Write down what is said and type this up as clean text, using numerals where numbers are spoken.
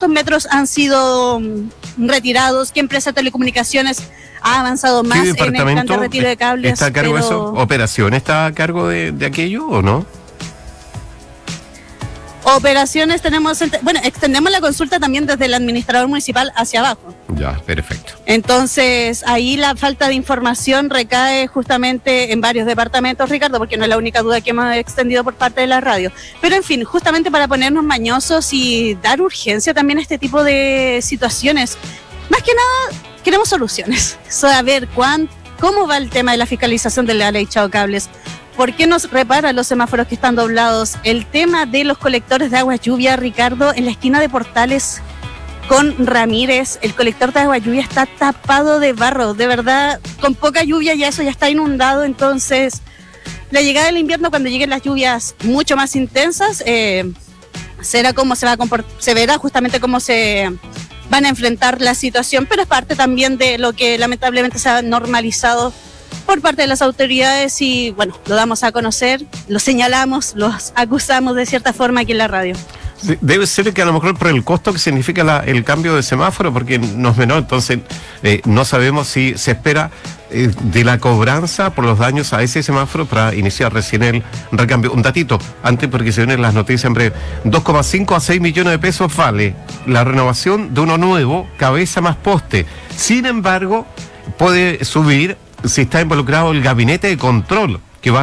¿cuántos metros han sido retirados? ¿Qué empresa de telecomunicaciones ha avanzado más en el plan de retiro de cables? ¿Está a cargo de eso? ¿Operación está a cargo de aquello o no? Operaciones tenemos, extendemos la consulta también desde el administrador municipal hacia abajo. Ya, perfecto. Entonces, ahí la falta de información recae justamente en varios departamentos, Ricardo, porque no es la única duda que hemos extendido por parte de la radio. Pero en fin, justamente para ponernos mañosos y dar urgencia también a este tipo de situaciones. Más que nada, queremos soluciones. Saber cómo va el tema de la fiscalización de la ley Chao Cables. ¿Por qué nos reparan los semáforos que están doblados? El tema de los colectores de agua lluvia, Ricardo, en la esquina de Portales con Ramírez, el colector de agua lluvia está tapado de barro. De verdad, con poca lluvia ya eso ya está inundado. Entonces, la llegada del invierno, cuando lleguen las lluvias mucho más intensas, será cómo se va a se verá justamente cómo se van a enfrentar la situación, pero es parte también de lo que lamentablemente se ha normalizado por parte de las autoridades y bueno, lo damos a conocer, lo señalamos, los acusamos de cierta forma aquí en la radio. Sí, debe ser que a lo mejor por el costo que significa el cambio de semáforo, porque no es menor, entonces no sabemos si se espera de la cobranza por los daños a ese semáforo para iniciar recién el recambio. Un datito, antes porque se vienen las noticias en breve, 2,5 a 6 millones de pesos vale la renovación de uno nuevo, cabeza más poste. Sin embargo, puede subir si está involucrado el gabinete de control.